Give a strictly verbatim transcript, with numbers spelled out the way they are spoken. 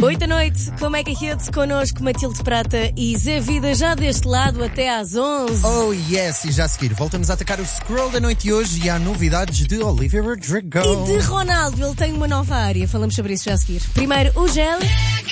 Oito da noite, com Mega Hits, connosco Matilde Prata e Zé Vida, já deste lado até às onze. Oh yes, e já a seguir voltamos a atacar o scroll da noite de hoje e há novidades de Olivia Rodrigo. E de Ronaldo, ele tem uma nova área, falamos sobre isso já a seguir. Primeiro o gel.